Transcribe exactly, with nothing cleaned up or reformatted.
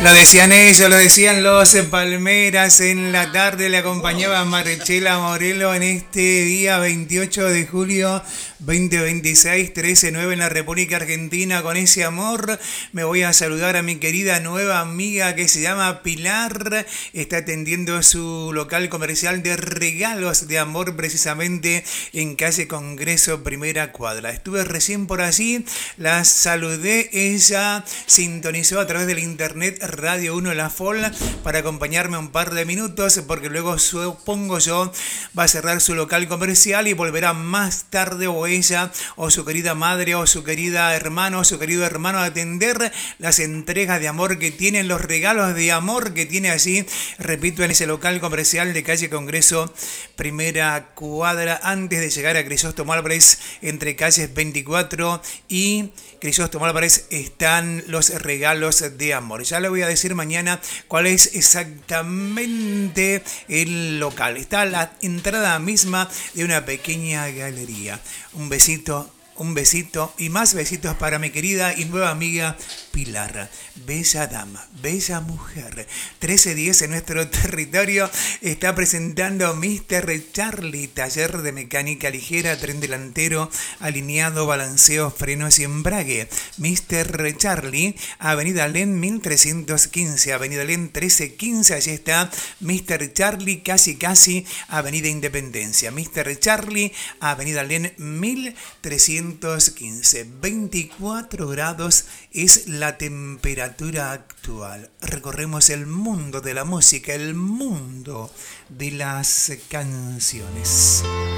Lo decían ellos, lo decían los Palmeras. En la tarde le acompañaba Marchela Morelo en este día veintiocho de julio veinte veintiséis, trece nueve en la República Argentina. Con ese amor me voy a saludar a mi querida nueva amiga que se llama Pilar. Está atendiendo su local comercial de regalos de amor precisamente en calle Congreso, primera cuadra. Estuve recién por allí, la saludé, ella sintonizó a través del internet Radio uno La Fol para acompañarme un par de minutos, porque luego supongo yo va a cerrar su local comercial y volverá más tarde, o ella o su querida madre o su querida hermano o su querido hermano, a atender las entregas de amor que tienen, los regalos de amor que tiene allí, repito, en ese local comercial de calle Congreso, primera cuadra, antes de llegar a Crisóstomo Álvarez, entre calles veinticuatro y Crisóstomo Álvarez están los regalos de amor. Ya le voy a decir mañana cuál es exactamente el local. Está a la entrada misma de una pequeña galería. Un besito, un besito y más besitos para mi querida y nueva amiga Pilar. Bella dama, bella mujer. trece diez en nuestro territorio está presentando míster Charlie, taller de mecánica ligera, tren delantero, alineado, balanceo, frenos y embrague. míster Charlie, Avenida Len mil trescientos quince, Avenida Len trece quince, allí está míster Charlie, casi casi Avenida Independencia. míster Charlie, Avenida Len mil trescientos quince. veinticuatro grados es la La temperatura actual. Recorremos el mundo de la música, el mundo de las canciones.